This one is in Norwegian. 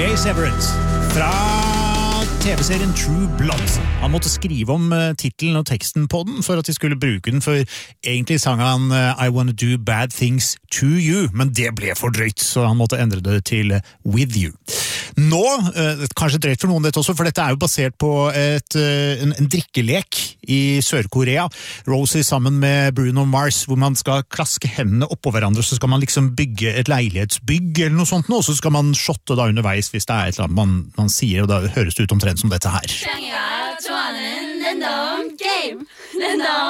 Jace Everett fra TV-serien True Blood. Han måtte skrive om titlen og teksten på den for at de skulle bruke den, for egentlig sang han I wanna do bad things to you, men det ble for drøyt, så han måtte endre det til With You. Nå, kanskje drøyt for noen dette også, for dette er jo basert på en drikkelek i Sør-Korea. Rosie sammen med Bruno Mars, hvor man skal klaske hendene opp på hverandre, så skal man liksom bygge et leilighetsbygg eller noe sånt, og så skal man shotte da underveis hvis det er et eller annet man sier, og da høres det ut omtrent som dette her.